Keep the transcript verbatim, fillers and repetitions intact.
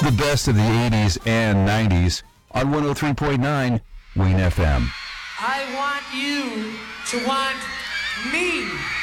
the best of the eighties and nineties on one oh three point nine Wayne F M. I want you to want me.